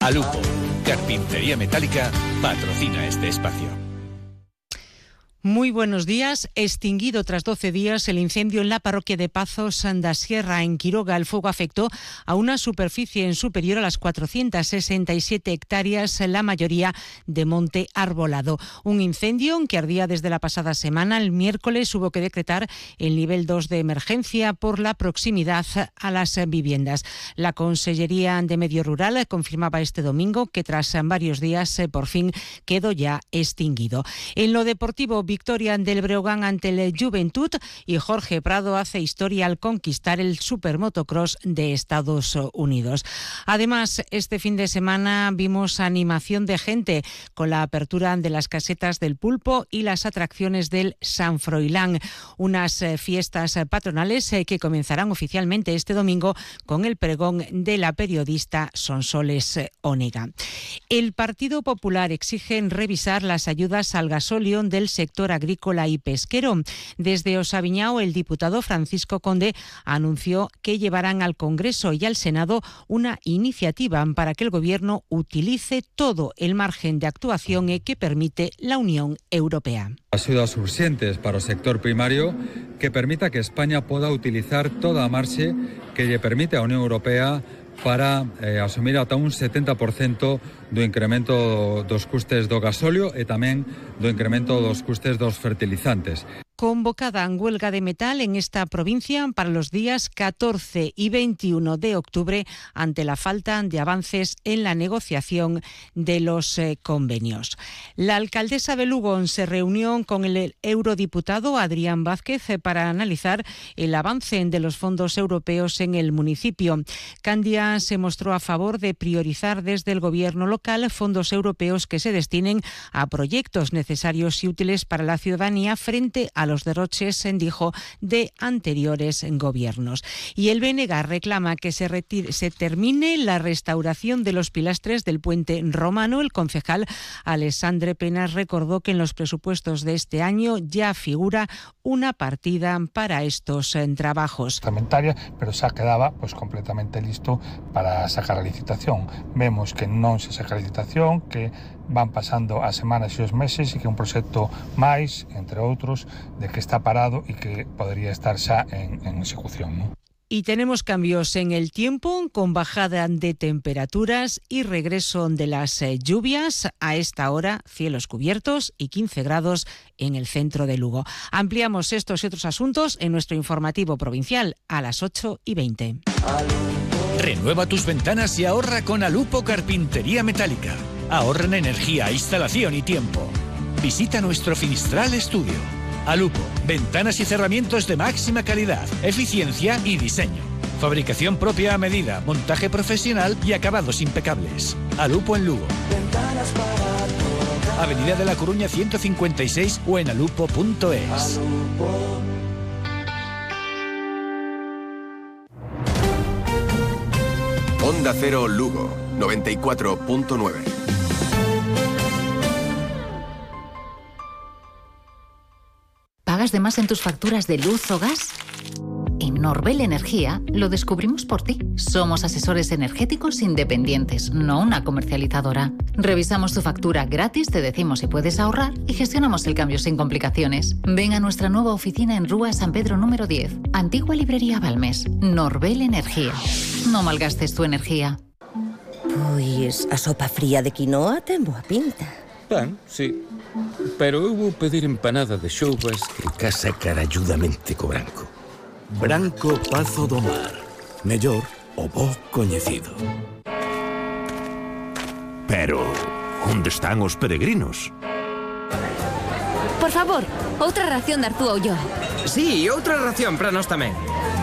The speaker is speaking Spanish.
Alupo, carpintería metálica, patrocina este espacio. Muy buenos días. Extinguido tras 12 días el incendio en la parroquia de Pazos da Sierra, en Quiroga. El fuego afectó a una superficie superior a las 467 hectáreas, la mayoría de monte arbolado. Un incendio que ardía desde la pasada semana. El miércoles hubo que decretar el nivel 2 de emergencia por la proximidad a las viviendas. La Consellería de Medio Rural confirmaba este domingo que tras varios días por fin quedó ya extinguido. En lo deportivo, victoria del Breogán ante el Juventud, y Jorge Prado hace historia al conquistar el Supermotocross de Estados Unidos. Además, este fin de semana vimos animación de gente con la apertura de las casetas del Pulpo y las atracciones del San Froilán, unas fiestas patronales que comenzarán oficialmente este domingo con el pregón de la periodista Sonsoles Onega. El Partido Popular exige revisar las ayudas al gasóleo del sector agrícola y pesquero. Desde Osaviñao, el diputado Francisco Conde anunció que llevarán al Congreso y al Senado una iniciativa para que el Gobierno utilice todo el margen de actuación que permite la Unión Europea. Ayudas urgentes para o sector primario que permita que España poda utilizar toda a marxe que lle permite a Unión Europea para asumir ata un 70% do incremento dos custes do gasóleo e tamén do incremento dos custes dos fertilizantes. Convocada en huelga de metal en esta provincia para los días 14 y 21 de octubre ante la falta de avances en la negociación de los convenios. La alcaldesa de Lugo se reunió con el eurodiputado Adrián Vázquez para analizar el avance de los fondos europeos en el municipio. Candia se mostró a favor de priorizar desde el gobierno local fondos europeos que se destinen a proyectos necesarios y útiles para la ciudadanía frente a los derroches, dijo, de anteriores gobiernos. Y el BNG reclama que se termine la restauración de los pilastres del puente romano. El concejal Alessandre Penas recordó que en los presupuestos de este año ya figura una partida para estos trabajos. Pero xa quedaba completamente listo para sacar a licitación. Vemos que non se saca a licitación, que van pasando as semanas e os meses e que un proxecto máis, entre outros, de que está parado e que podría estar xa en execución, ¿no? Y tenemos cambios en el tiempo, con bajada de temperaturas y regreso de las lluvias. A esta hora, cielos cubiertos y 15 grados en el centro de Lugo. Ampliamos estos y otros asuntos en nuestro informativo provincial a las 8:20. Renueva tus ventanas y ahorra con Alupo Carpintería Metálica. Ahorra en energía, instalación y tiempo. Visita nuestro Finistral Estudio. Alupo, ventanas y cerramientos de máxima calidad, eficiencia y diseño. Fabricación propia a medida, montaje profesional y acabados impecables. Alupo en Lugo. Avenida de la Coruña 156 o en alupo.es. Onda Cero Lugo, 94.9. ¿Pagas de más en tus facturas de luz o gas? En Norbel Energía lo descubrimos por ti. Somos asesores energéticos independientes, no una comercializadora. Revisamos tu factura gratis, te decimos si puedes ahorrar y gestionamos el cambio sin complicaciones. Ven a nuestra nueva oficina en Rúa San Pedro número 10, antigua librería Balmes. Norbel Energía. No malgastes tu energía. Pois a sopa fría de quinoa ten boa pinta. Pan, sí. Pero eu vou pedir empanada de xoubas que casa caralludamente co branco. Branco Pazo do Mar. Mellor o bo coñecido. Pero, onde están os peregrinos? Por favor, outra ración de Arzúa Ulloa. Sí, outra ración para nós tamén.